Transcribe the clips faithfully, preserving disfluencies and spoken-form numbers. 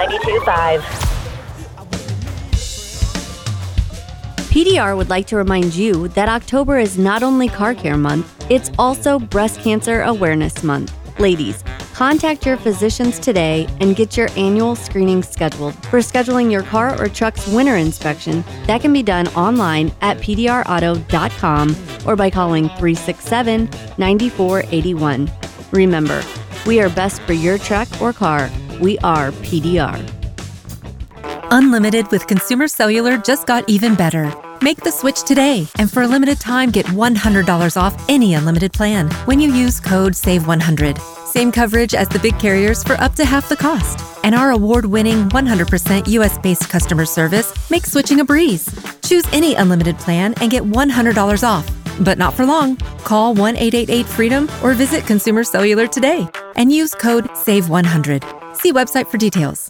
ninety-two point five. P D R would like to remind you that October is not only Car Care Month, it's also Breast Cancer Awareness Month. Ladies, contact your physicians today and get your annual screening scheduled. For scheduling your car or truck's winter inspection, that can be done online at p d r auto dot com or by calling three six seven, nine four eight one. Remember, we are best for your truck or car. We are P D R. Unlimited with Consumer Cellular just got even better. Make the switch today, and for a limited time, get one hundred dollars off any unlimited plan when you use code save one hundred. Same coverage as the big carriers for up to half the cost. And our award-winning one hundred percent U S-based customer service makes switching a breeze. Choose any unlimited plan and get one hundred dollars off. But not for long. Call one eight eight eight freedom or visit Consumer Cellular today and use code save one hundred. See website for details.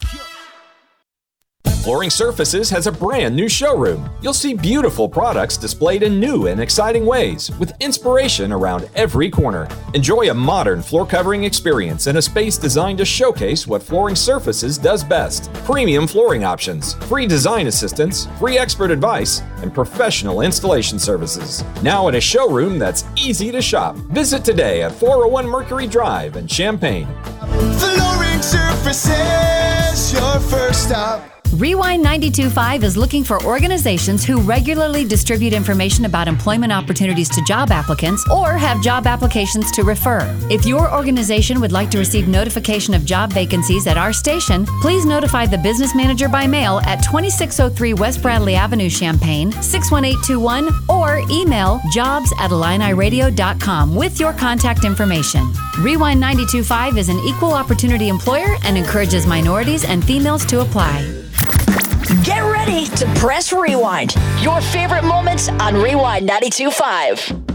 Flooring Surfaces has a brand new showroom. You'll see beautiful products displayed in new and exciting ways, with inspiration around every corner. Enjoy a modern floor covering experience in a space designed to showcase what Flooring Surfaces does best. Premium flooring options, free design assistance, free expert advice, and professional installation services. Now in a showroom that's easy to shop. Visit today at four oh one Mercury Drive in Champaign. Flooring Surfaces, your first stop. Rewind ninety-two point five is looking for organizations who regularly distribute information about employment opportunities to job applicants or have job applications to refer. If your organization would like to receive notification of job vacancies at our station, please notify the business manager by mail at twenty-six oh three West Bradley Avenue, Champaign, six one eight two one, or email jobs at illini radio dot com with your contact information. Rewind ninety-two point five is an equal opportunity employer and encourages minorities and females to apply. Get ready to press rewind. Your favorite moments on Rewind ninety-two point five.